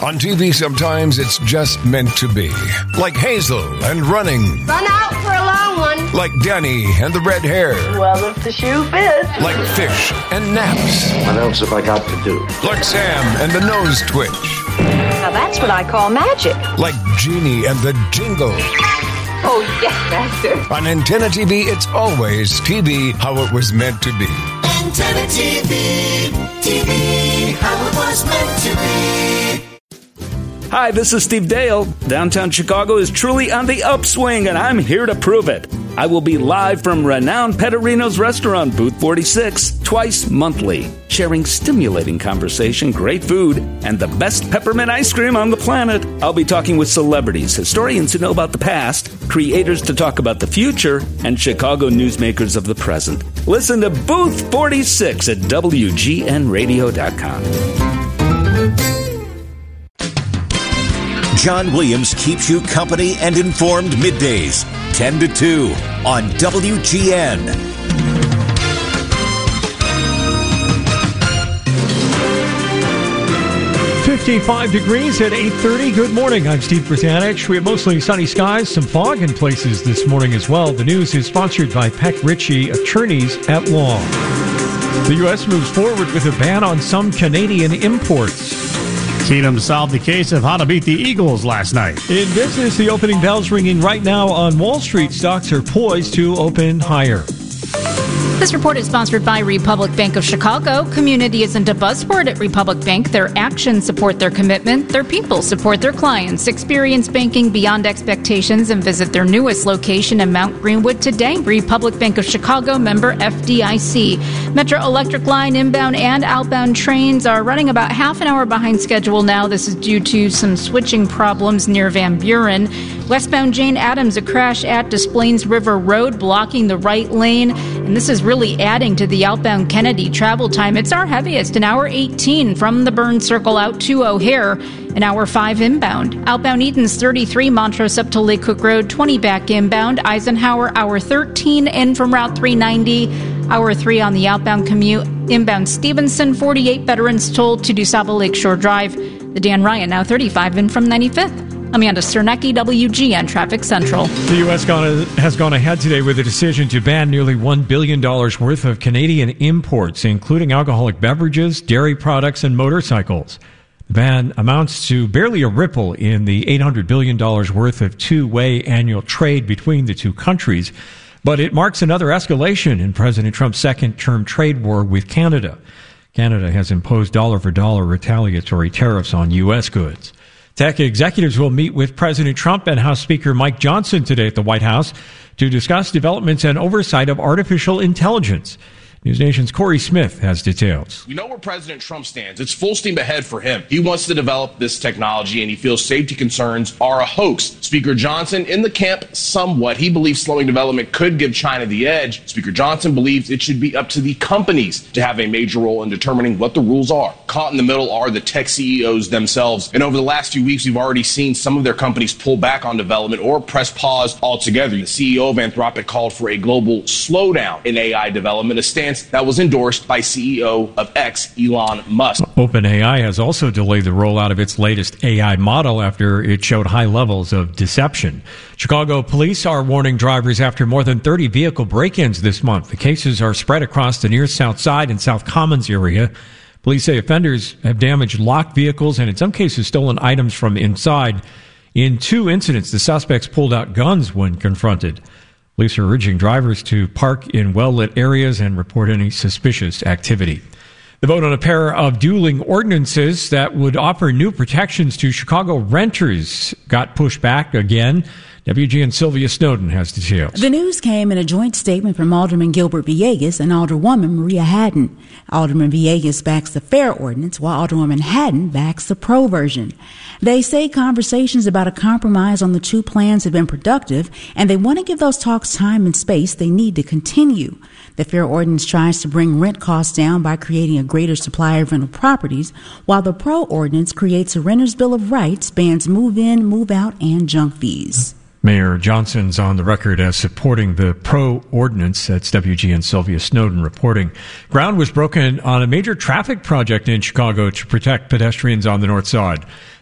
On TV, sometimes it's just meant to be. Like Hazel and running. Run out for a long one. Like Danny and the red hair. Well, if the shoe fits. Like fish and naps. What else have I got to do? Like Sam and the nose twitch. Now that's what I call magic. Like Genie and the jingle. Oh, yes, Master. On Antenna TV, it's always TV how it was meant to be. Antenna TV, TV how it was meant to be. Hi, this is Steve Dale. Downtown Chicago is truly on the upswing, and I'm here to prove it. I will be live from renowned Pettorino's restaurant, Booth 46, twice monthly, sharing stimulating conversation, great food, and the best peppermint ice cream on the planet. I'll be talking with celebrities, historians who know about the past, creators to talk about the future, and Chicago newsmakers of the present. Listen to Booth 46 at WGNradio.com. John Williams keeps you company and informed middays, 10 to 2 on WGN. 55 degrees at 8:30. Good morning. I'm Steve Britanich. We have mostly sunny skies, some fog in places this morning as well. The news is sponsored by Peck Ritchie Attorneys at Law. The U.S. moves forward with a ban on some Canadian imports. Keenum solved the case of how to beat the Eagles last night. In business, the opening bell's ringing right now on Wall Street. Stocks are poised to open higher. This report is sponsored by Republic Bank of Chicago. Community isn't a buzzword at Republic Bank. Their actions support their commitment. Their people support their clients. Experience banking beyond expectations and visit their newest location in Mount Greenwood today. Republic Bank of Chicago, member FDIC. Metro Electric Line inbound and outbound trains are running about half an hour behind schedule now. This is due to some switching problems near Van Buren. Westbound Jane Addams, a crash at Des Plaines River Road blocking the right lane. And this is really adding to the outbound Kennedy travel time. It's our heaviest, an hour 18 from the Burns Circle out to O'Hare, an hour 5 inbound. Outbound Eden's 33, Montrose up to Lake Cook Road, 20 back inbound. Eisenhower, hour 13 in from Route 390, hour 3 on the outbound commute. Inbound Stevenson, 48 veterans told to DuSable Lakeshore Drive. The Dan Ryan, now 35 in from 95th. Amanda Sternecki, WGN Traffic Central. The U.S. has gone ahead today with a decision to ban nearly $1 billion worth of Canadian imports, including alcoholic beverages, dairy products, and motorcycles. The ban amounts to barely a ripple in the $800 billion worth of two-way annual trade between the two countries, but it marks another escalation in President Trump's second-term trade war with Canada. Canada has imposed dollar-for-dollar retaliatory tariffs on U.S. goods. Tech executives will meet with President Trump and House Speaker Mike Johnson today at the White House to discuss developments and oversight of artificial intelligence. News Nation's Corey Smith has details. We know where President Trump stands. It's full steam ahead for him. He wants to develop this technology, and he feels safety concerns are a hoax. Speaker Johnson in the camp somewhat. He believes slowing development could give China the edge. Speaker Johnson believes it should be up to the companies to have a major role in determining what the rules are. Caught in the middle are the tech CEOs themselves. And over the last few weeks, we've already seen some of their companies pull back on development or press pause altogether. The CEO of Anthropic called for a global slowdown in AI development, a stance that was endorsed by CEO of X, Elon Musk. OpenAI has also delayed the rollout of its latest AI model after it showed high levels of deception. Chicago police are warning drivers after more than 30 vehicle break-ins this month. The cases are spread across the near South Side and South Commons area. Police say offenders have damaged locked vehicles and in some cases stolen items from inside. In 2 incidents, the suspects pulled out guns when confronted. Police are urging drivers to park in well-lit areas and report any suspicious activity. The vote on a pair of dueling ordinances that would offer new protections to Chicago renters got pushed back again. WGN's Sylvia Snowden has details. The news came in a joint statement from Alderman Gilbert Villegas and Alderwoman Maria Haddon. Alderman Villegas backs the fair ordinance, while Alderwoman Haddon backs the pro version. They say conversations about a compromise on the two plans have been productive, and they want to give those talks time and space they need to continue. The fair ordinance tries to bring rent costs down by creating a greater supply of rental properties, while the pro ordinance creates a renter's bill of rights, bans move-in, move-out, and junk fees. Mayor Johnson's on the record as supporting the pro-ordinance. That's WGN Sylvia Snowden reporting. Ground was broken on a major traffic project in Chicago to protect pedestrians on the north side.